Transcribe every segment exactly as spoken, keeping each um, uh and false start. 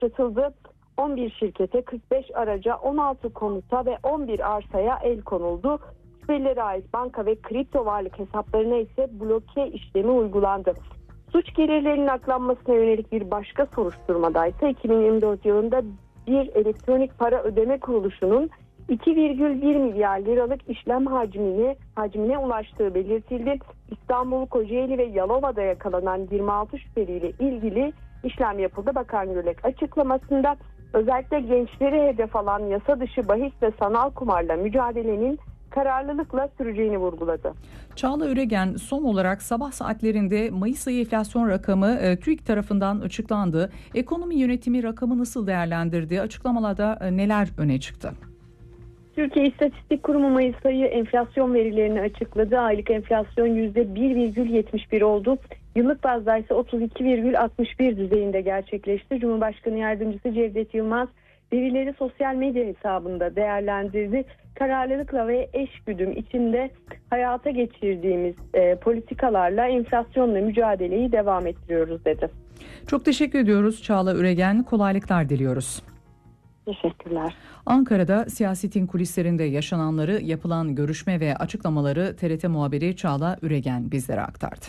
başlatıldı. on bir şirkete, kırk beş araca, on altı konuta ve on bir arsaya el konuldu. Şüphelilere ait banka ve kripto varlık hesaplarına ise bloke işlemi uygulandı. Suç gelirlerinin aklanmasına yönelik bir başka soruşturmada ise iki bin yirmi dört yılında bir elektronik para ödeme kuruluşunun iki virgül bir milyar liralık işlem hacmini hacmine ulaştığı belirtildi. İstanbul, Kocaeli ve Yalova'da yakalanan yirmi altı şüpheliyle ilgili işlem yapıldı. Bakan Gürlek açıklamasında özellikle gençleri hedef alan yasa dışı bahis ve sanal kumarla mücadelenin kararlılıkla süreceğini vurguladı. Çağla Üregen, son olarak sabah saatlerinde Mayıs ayı enflasyon rakamı e, TÜİK tarafından açıklandı. Ekonomi yönetimi rakamı nasıl değerlendirdi? Açıklamalarda e, neler öne çıktı? Türkiye İstatistik Kurumu Mayıs ayı enflasyon verilerini açıkladı. Aylık enflasyon yüzde bir virgül yetmiş bir oldu. Yıllık bazda ise otuz iki virgül altmış bir düzeyinde gerçekleşti. Cumhurbaşkanı Yardımcısı Cevdet Yılmaz verileri sosyal medya hesabında değerlendirdi. Kararlılıkla ve eşgüdüm içinde hayata geçirdiğimiz e, politikalarla enflasyonla mücadeleyi devam ettiriyoruz dedi. Çok teşekkür ediyoruz Çağla Üregen. Kolaylıklar diliyoruz. Teşekkürler. Ankara'da siyasetin kulislerinde yaşananları, yapılan görüşme ve açıklamaları T R T muhabiri Çağla Üregen bizlere aktardı.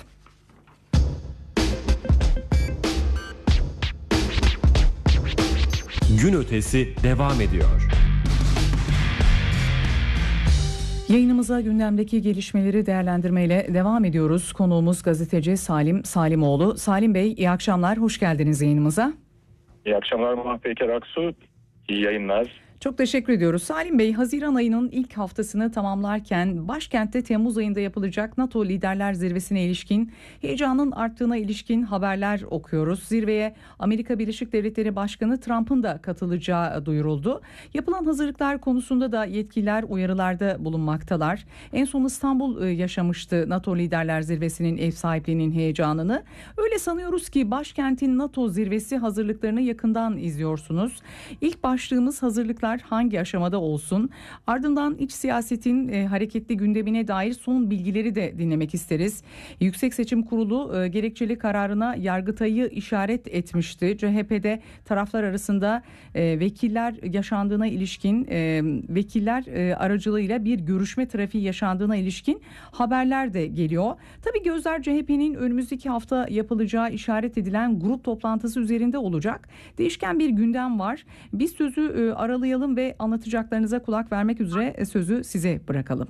Gün ötesi devam ediyor. Yayınımıza gündemdeki gelişmeleri değerlendirmeyle devam ediyoruz. Konuğumuz gazeteci Salim Salimoğlu. Salim Bey, iyi akşamlar, hoş geldiniz yayınımıza. İyi akşamlar Murat Peker Aksu, iyi yayınlar. Çok teşekkür ediyoruz. Salim Bey, Haziran ayının ilk haftasını tamamlarken başkentte Temmuz ayında yapılacak NATO Liderler Zirvesi'ne ilişkin heyecanın arttığına ilişkin haberler okuyoruz. Zirveye Amerika Birleşik Devletleri Başkanı Trump'ın da katılacağı duyuruldu. Yapılan hazırlıklar konusunda da yetkililer uyarılarda bulunmaktalar. En son İstanbul yaşamıştı NATO Liderler Zirvesi'nin ev sahipliğinin heyecanını. Öyle sanıyoruz ki başkentin NATO zirvesi hazırlıklarını yakından izliyorsunuz. İlk başlığımız hazırlıklar hangi aşamada olsun? Ardından iç siyasetin e, hareketli gündemine dair son bilgileri de dinlemek isteriz. Yüksek Seçim Kurulu e, gerekçeli kararına Yargıtay'ı işaret etmişti. C H P'de taraflar arasında e, vekiller yaşandığına ilişkin e, vekiller e, aracılığıyla bir görüşme trafiği yaşandığına ilişkin haberler de geliyor. Tabii gözler C H P'nin önümüzdeki hafta yapılacağı işaret edilen grup toplantısı üzerinde olacak. Değişken bir gündem var. Biz sözü e, aralayalım ve anlatacaklarınıza kulak vermek üzere sözü size bırakalım.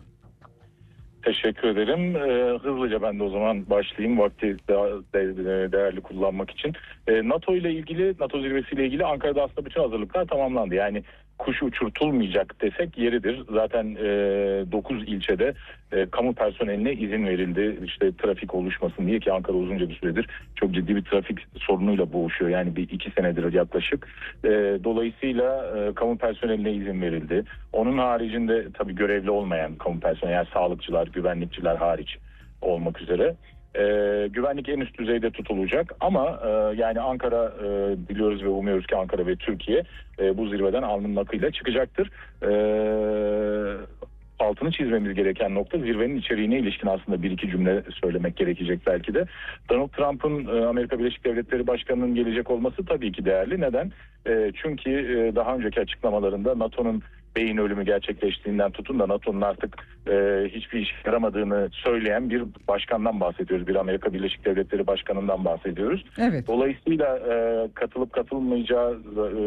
Teşekkür ederim. Ee, hızlıca ben de o zaman başlayayım vakti daha de, değerli kullanmak için. Ee, NATO ile ilgili, NATO zirvesi ile ilgili Ankara'da aslında bütün hazırlıklar tamamlandı. Yani kuş uçurtulmayacak desek yeridir. Zaten e, dokuz ilçede e, kamu personeline izin verildi. İşte trafik oluşmasın diye, ki Ankara uzunca bir süredir çok ciddi bir trafik sorunuyla boğuşuyor. Yani bir iki senedir yaklaşık. E, dolayısıyla e, kamu personeline izin verildi. Onun haricinde tabii görevli olmayan kamu personeli, yani sağlıkçılar, güvenlikçiler hariç olmak üzere. Ee, güvenlik en üst düzeyde tutulacak ama e, yani Ankara e, biliyoruz ve umuyoruz ki Ankara ve Türkiye e, bu zirveden alnının akıyla çıkacaktır. E, altını çizmemiz gereken nokta, zirvenin içeriğine ilişkin aslında bir iki cümle söylemek gerekecek belki de. Donald Trump'ın e, Amerika Birleşik Devletleri Başkanı'nın gelecek olması tabii ki değerli. Neden? E, çünkü e, daha önceki açıklamalarında NATO'nun beyin ölümü gerçekleştiğinden tutun da NATO'nun artık e, hiçbir işe yaramadığını söyleyen bir başkandan bahsediyoruz. Bir Amerika Birleşik Devletleri Başkanı'ndan bahsediyoruz. Evet. Dolayısıyla e, katılıp katılmayacağı e,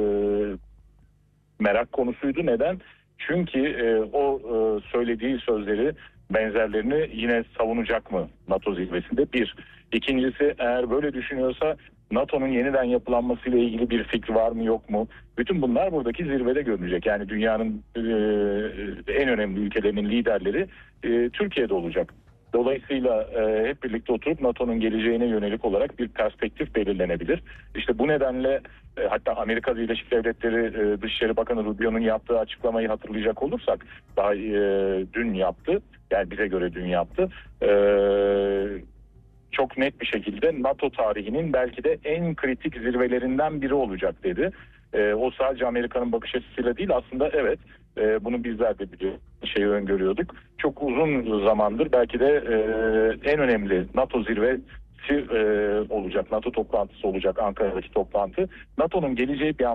merak konusuydu. Neden? Çünkü e, o e, söylediği sözleri, benzerlerini yine savunacak mı NATO zirvesinde? Bir. İkincisi, eğer böyle düşünüyorsa NATO'nun yeniden yapılanmasıyla ilgili bir fikri var mı yok mu? Bütün bunlar buradaki zirvede görünecek. Yani dünyanın e, en önemli ülkelerinin liderleri e, Türkiye'de olacak. Dolayısıyla e, hep birlikte oturup NATO'nun geleceğine yönelik olarak bir perspektif belirlenebilir. İşte bu nedenle e, hatta Amerika Birleşik Devletleri e, Dışişleri Bakanı Rubio'nun yaptığı açıklamayı hatırlayacak olursak, daha e, dün yaptı. Yani bize göre dün yaptı. Eee çok net bir şekilde NATO tarihinin belki de en kritik zirvelerinden biri olacak dedi. E, o sadece Amerika'nın bakış açısıyla değil, aslında evet e, bunu bizler de biliyoruz, şeyi öngörüyorduk. Çok uzun zamandır belki de e, en önemli NATO zirvesi toplantısı e, olacak. NATO toplantısı olacak, Ankara'daki toplantı. NATO'nun geleceği bir